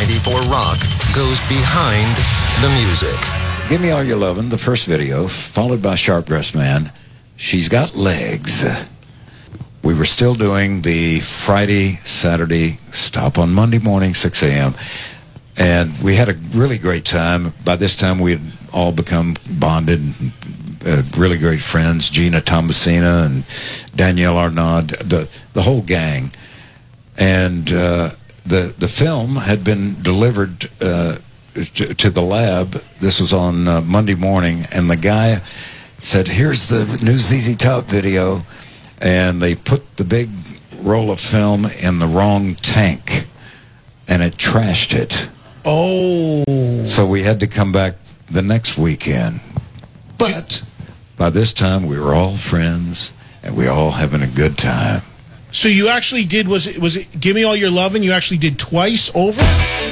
94 Rock goes behind the music. Give Me All Your Lovin', the first video, followed by Sharp Dressed Man. She's Got Legs. We were still doing the Friday, Saturday, stop on Monday morning, 6 a.m. And we had a really great time. By this time, we had all become bonded, really great friends. Gina Tomasina and Danielle Arnaud, the whole gang. And the film had been delivered to the lab. This was on Monday morning, and the guy said, "Here's the new ZZ Top video," and they put the big roll of film in the wrong tank, and it trashed it. Oh. So we had to come back the next weekend. But by this time, we were all friends, and we all having a good time. So you actually did, was it Give Me All Your Lovin', you actually did twice over?